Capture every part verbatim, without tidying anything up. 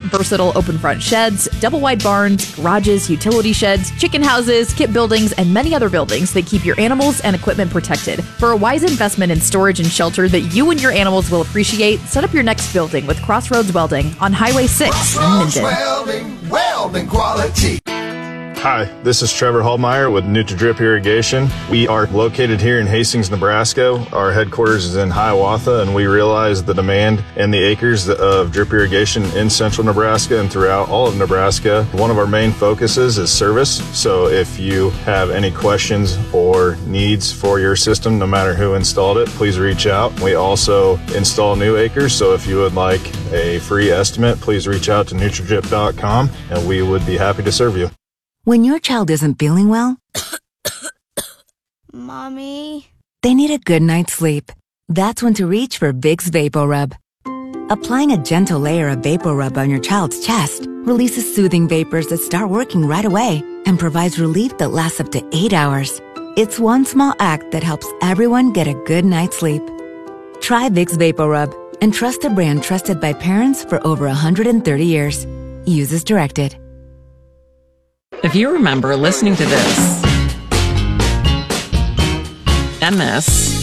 versatile open front sheds, double wide barns, garages, utility sheds, chicken houses, kit buildings, and many other buildings that keep your animals and equipment protected. For a wise investment in storage and shelter that you and your animals will appreciate, set up your next building with Crossroads Welding on Highway six in Minden. Welding, welding quality. Hi, this is Trevor Hallmeyer with NutriDrip Irrigation. We are located here in Hastings, Nebraska. Our headquarters is in Hiawatha, and we realize the demand and the acres of drip irrigation in central Nebraska and throughout all of Nebraska. One of our main focuses is service. So if you have any questions or needs for your system, no matter who installed it, please reach out. We also install new acres, so if you would like a free estimate, please reach out to NutriDrip dot com, and we would be happy to serve you. When your child isn't feeling well, Mommy, they need a good night's sleep. That's when to reach for Vicks VapoRub. Applying a gentle layer of VapoRub on your child's chest releases soothing vapors that start working right away and provides relief that lasts up to eight hours. It's one small act that helps everyone get a good night's sleep. Try Vicks VapoRub and trust a brand trusted by parents for over one hundred thirty years. Use as directed. If you remember listening to this, and this,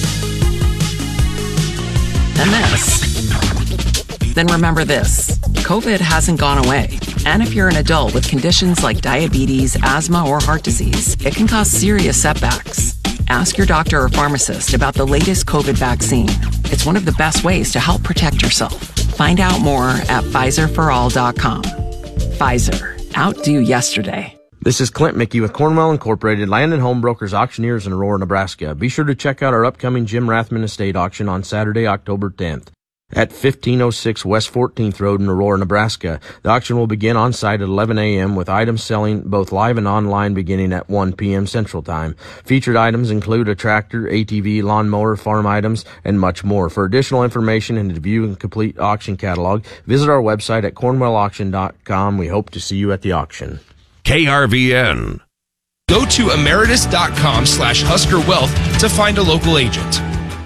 and this, then remember this. COVID hasn't gone away. And if you're an adult with conditions like diabetes, asthma, or heart disease, it can cause serious setbacks. Ask your doctor or pharmacist about the latest COVID vaccine. It's one of the best ways to help protect yourself. Find out more at Pfizer for all dot com. Pfizer. Outdo yesterday. This is Clint Mickey with Cornwell Incorporated, Land and Home Brokers Auctioneers in Aurora, Nebraska. Be sure to check out our upcoming Jim Rathman Estate auction on Saturday, October tenth at fifteen oh six West fourteenth Road in Aurora, Nebraska. The auction will begin on site at eleven a.m. with items selling both live and online beginning at one p.m. Central Time. Featured items include a tractor, A T V, lawnmower, farm items, and much more. For additional information and to view a complete auction catalog, visit our website at cornwell auction dot com. We hope to see you at the auction. K R V N. Go to emeritus.com slash Husker Wealth to find a local agent.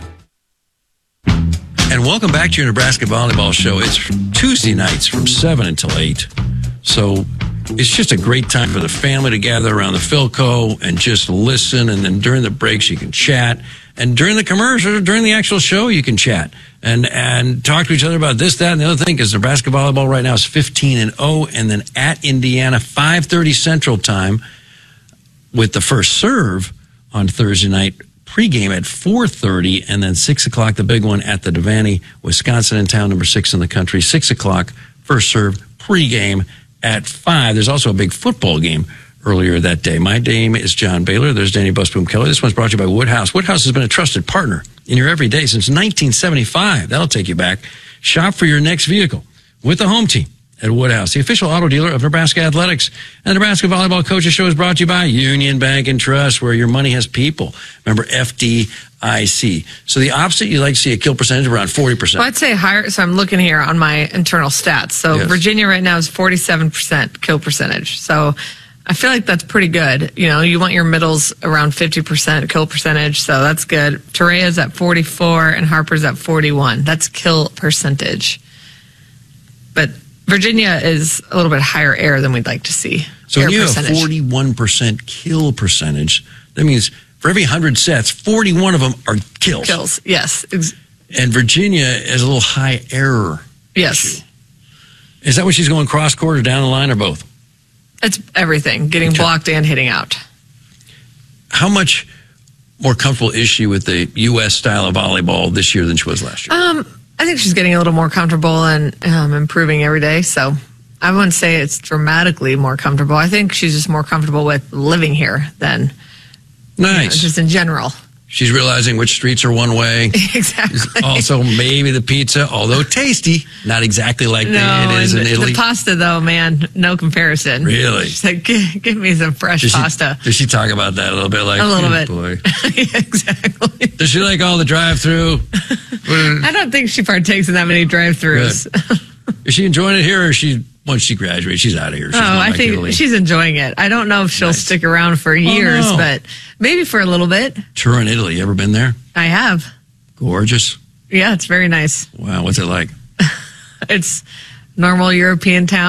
And welcome back to your Nebraska Volleyball Show. It's Tuesday nights from seven until eight. So it's just a great time for the family to gather around the Philco and just listen. And then during the breaks, you can chat. And during the commercial, during the actual show, you can chat and and talk to each other about this, that, and the other thing. Because Nebraska Volleyball right now is fifteen and oh, and then at Indiana, five thirty Central Time, with the first serve on Thursday night. Pregame at four thirty, and then six o'clock, the big one at the Devaney, Wisconsin in town, number six in the country. six o'clock, first serve, pregame at five. There's also a big football game earlier that day. My name is John Baylor. There's Danny Busboom Keller. This one's brought to you by Woodhouse. Woodhouse has been a trusted partner in your everyday since nineteen seventy-five. That'll take you back. Shop for your next vehicle with the home team at Woodhouse, the official auto dealer of Nebraska Athletics. And the Nebraska Volleyball Coaches Show is brought to you by Union Bank and Trust, where your money has people. Remember, F D I C. So the opposite, you like to see a kill percentage around forty percent. Well, I'd say higher. So I'm looking here on my internal stats. So Yes. Virginia right now is forty-seven percent kill percentage. So I feel like that's pretty good. You know, you want your middles around fifty percent kill percentage, so that's good. Torea's at forty-four and Harper's at forty-one. That's kill percentage. But Virginia is a little bit higher air than we'd like to see. So air when you percentage. have forty-one percent kill percentage, that means for every one hundred sets, forty-one of them are kills. Kills, yes. Ex- And Virginia has a little high error yes. issue. Is that when she's going cross court or down the line or both? It's everything, getting Okay. blocked and hitting out. How much more comfortable is she with the U S style of volleyball this year than she was last year? Um, I think she's getting a little more comfortable and um, improving every day. So I wouldn't say it's dramatically more comfortable. I think she's just more comfortable with living here than Nice. you know, just in general. She's realizing which streets are one way. Exactly. Also, maybe the pizza, although tasty, not exactly like No, it is in and Italy. the pasta though, man, no comparison. Really? She's like, give, give me some fresh Does she, pasta. does she talk about that a little bit? Like A little oh, bit. Boy. Yeah, exactly. Does she like all the drive-through? I don't think she partakes in that many drive-throughs. Is she enjoying it here, or is she once she graduates, she's out of here? She's Oh, going I back to think Italy. she's enjoying it. I don't know if she'll Nice. stick around for years, no. but maybe for a little bit. Turin, Italy. You ever been there? I have. Gorgeous. Yeah, it's very nice. Wow, what's it like? It's normal European town.